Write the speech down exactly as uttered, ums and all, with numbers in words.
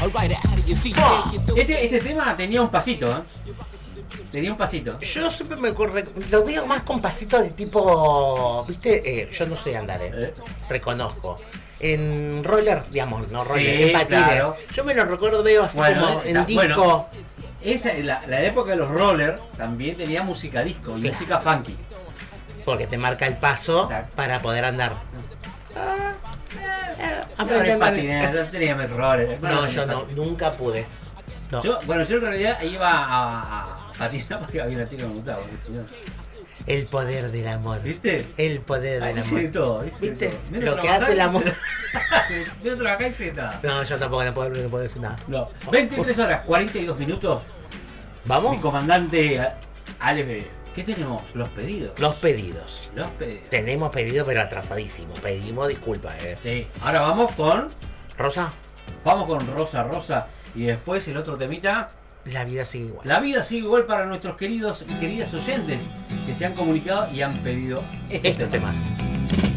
Oh, este, este tema tenía un pasito, ¿eh? Tenía un pasito. Yo siempre me corre, lo veo más con pasitos de tipo, ¿viste? Eh, yo no sé andar, eh. ¿Eh? Reconozco. En roller, digamos, no roller, sí, en patines. Claro. Yo me lo recuerdo, veo así bueno, como en está, disco. Bueno, esa, la, la época de los rollers también tenía música disco y sí. música funky. Porque te marca el paso Exacto. para poder andar. Ah, eh, Aprender patines, no teníamos rollers. No, no yo no, nunca pude. No. Yo, bueno, yo en realidad iba a, a patinar porque había una chica que me gustaba. El poder del amor. ¿Viste? El poder del Ay, amor. De todo, ¿viste? De todo. Lo que hace el amor. Mira trabajar y se da. No, yo tampoco no puedo, no puedo decir nada. No. veintitrés horas, cuarenta y dos minutos. ¿Vamos? Mi comandante Ale, ¿qué tenemos? Los pedidos. Los pedidos. Los pedidos. Tenemos pedido, pero atrasadísimo. Pedimos disculpas, eh. Sí. Ahora vamos con. Rosa. Vamos con Rosa Rosa. Y después el otro temita. La vida sigue igual. La vida sigue igual para nuestros queridos y queridas oyentes que se han comunicado y han pedido estos temas.